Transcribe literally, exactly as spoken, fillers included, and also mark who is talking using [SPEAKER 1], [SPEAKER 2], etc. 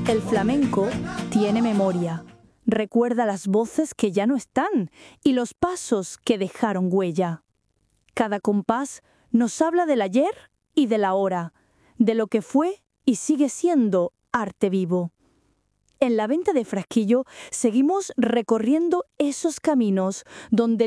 [SPEAKER 1] El flamenco tiene memoria. Recuerda las voces que ya no están y los pasos que dejaron huella. Cada compás nos habla del ayer y del ahora, de lo que fue y sigue siendo arte vivo. En la venta de Frasquillo seguimos recorriendo esos caminos donde